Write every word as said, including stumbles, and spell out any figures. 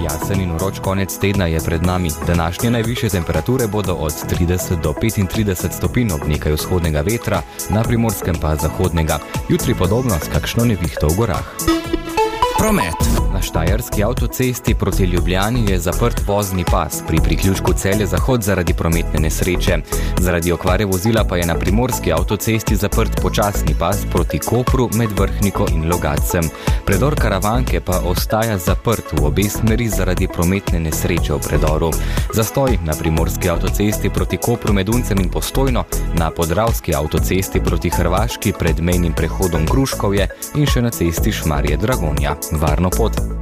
Jasen in vroč konec tedna je pred nami. Današnje najvišje temperature bodo od trideset do petintrideset stopinj ob nekaj vzhodnega vetra, na Primorskem pa zahodnega. Jutri podobno s kakšno nevihto v gorah. Promet. Na štajerski avtocesti proti Ljubljani je zaprt vozni pas pri priključku Celje-Zahod zaradi prometne nesreče. Zaradi okvare vozila pa je na primorski avtocesti zaprt počasni pas proti Kopru med Vrhniko in Logatcem. Predor Karavanke pa ostaja zaprt v obe smeri zaradi prometne nesreče v predoru. Zastoj na primorski avtocesti proti Kopru med Uncem in Postojno, na podravski avtocesti proti Hrvaški pred mejnim prehodom Gruškovje in še na cesti Šmarje-Dragonja. Varno pot.